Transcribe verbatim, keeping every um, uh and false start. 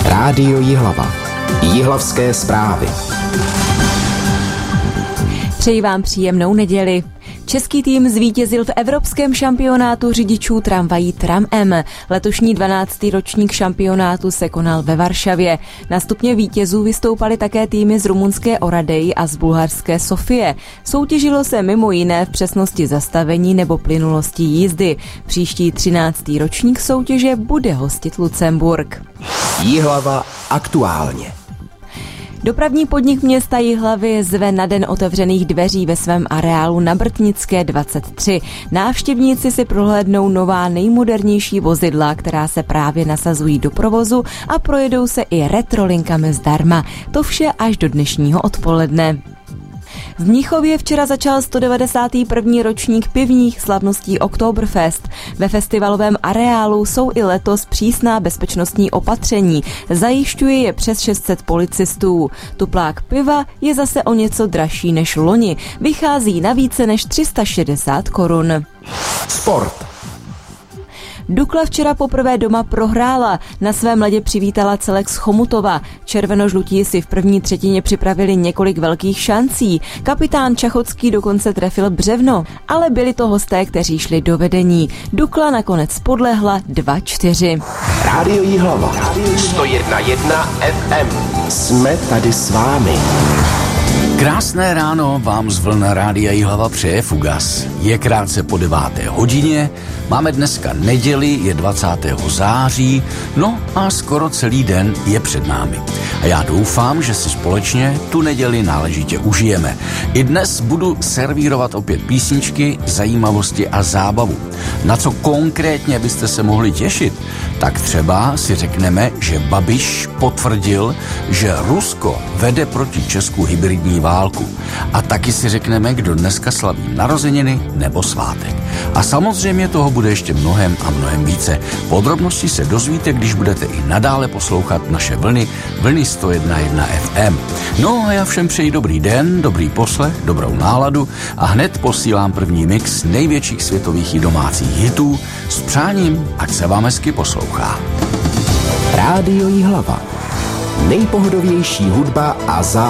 Rádio Jihlava. Jihlavské zprávy. Přeji vám příjemnou neděli. Český tým zvítězil v evropském šampionátu řidičů tramvají Tram-M. Letošní dvanáctý ročník šampionátu se konal ve Varšavě. Na stupně vítězů vystoupaly také týmy z rumunské Oradei a z bulharské Sofie. Soutěžilo se mimo jiné v přesnosti zastavení nebo plynulosti jízdy. Příští třináctý ročník soutěže bude hostit Lucemburk. Jihlava aktuálně. Dopravní podnik města Jihlavy zve na den otevřených dveří ve svém areálu na Brtnické dvacet tři. Návštěvníci si prohlédnou nová nejmodernější vozidla, která se právě nasazují do provozu a projedou se i retrolinkami zdarma. To vše až do dnešního odpoledne. V Mnichově včera začal sto devadesátý první ročník pivních slavností Oktoberfest. Ve festivalovém areálu jsou i letos přísná bezpečnostní opatření. Zajišťuje je přes šest set policistů. Tuplák piva je zase o něco dražší než loni. Vychází na více než tři sta šedesát korun. Sport. Dukla včera poprvé doma prohrála. Na svém ledě přivítala celek z Chomutova. Červenožlutí si v první třetině připravili několik velkých šancí. Kapitán Čachocký dokonce trefil břevno, ale byli to hosté, kteří šli do vedení. Dukla nakonec podlehla dva čtyři. Rádio Jihlava. sto jedna jedna ef em. Jsme tady s vámi. Krásné ráno vám z vln Rádia Jihlava přeje Fugas. Je krátce po deváté hodině, máme dneska neděli, je dvacátého září, no a skoro celý den je před námi. A já doufám, že si společně tu neděli náležitě užijeme. I dnes budu servírovat opět písničky, zajímavosti a zábavu. Na co konkrétně byste se mohli těšit? Tak třeba si řekneme, že Babiš potvrdil, že Rusko vede proti Česku hybridní válku. A taky si řekneme, kdo dneska slaví narozeniny nebo svátek. A samozřejmě toho bude ještě mnohem a mnohem více. Podrobnosti se dozvíte, když budete i nadále poslouchat naše vlny, vlny sto jedna jedna ef em. No a já všem přeji dobrý den, dobrý poslech, dobrou náladu a hned posílám první mix největších světových i domácích hitů s přáním, ať se vám hezky poslouchá. Rádio Jihlava. Nejpohodovější hudba a zá